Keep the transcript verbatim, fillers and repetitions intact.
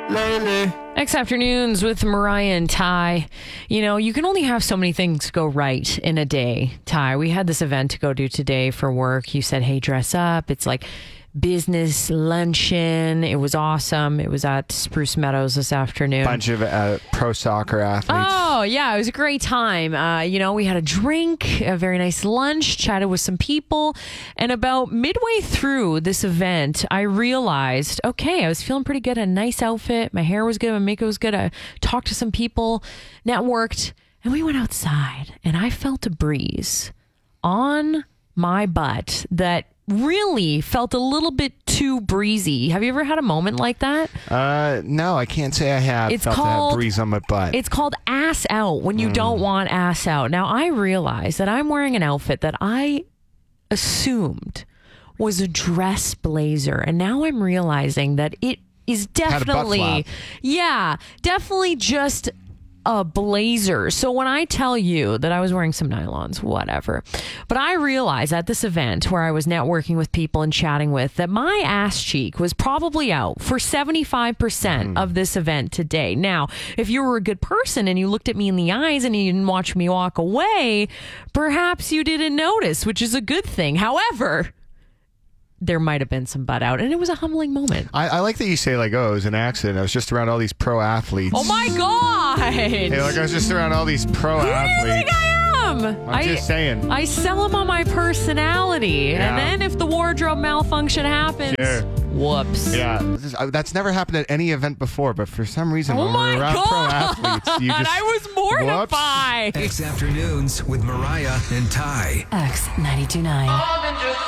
lately. X Afternoons with Mariah and Ty. You know, you can only have so many things go right in a day, Ty. We had this event to go do today for work. You said, hey, dress up. It's like business luncheon. It was awesome. It was at Spruce Meadows this afternoon. Bunch of uh, pro soccer athletes. Oh, yeah. It was a great time. Uh, you know, we had a drink, a very nice lunch, chatted with some people. And about midway through this event, I realized, okay, I was feeling pretty good. A nice outfit. My hair was good. My makeup was good. I talked to some people, networked, and we went outside. And I felt a breeze on my butt that really felt a little bit too breezy. Have you ever had a moment like that? Uh, no, I can't say I have It's felt called- that breeze on my butt. It's called ass out when you Mm. don't want ass out. Now, I realize that I'm wearing an outfit that I assumed was a dress blazer. And now I'm realizing that it is Had a butt definitely, flap. yeah, definitely just a blazer. So when I tell you that I was wearing some nylons, whatever. But I realized at this event where I was networking with people and chatting with that my ass cheek was probably out for seventy-five percent of this event today. Now, if you were a good person and you looked at me in the eyes and you didn't watch me walk away, perhaps you didn't notice, which is a good thing. However, there might have been some butt out, and it was a humbling moment. I, I like that you say, like, oh, it was an accident. I was just around all these pro athletes. Oh my God! Hey, like, I was just around all these pro Who do you athletes. think I am? I'm I, just saying. I sell them on my personality. Yeah. And then if the wardrobe malfunction happens, Sure. whoops. Yeah, this is- uh, that's never happened at any event before, but for some reason, Oh when my we're around pro God. athletes, you just... I was mortified. X Afternoons with Mariah and Ty. X ninety-two point nine.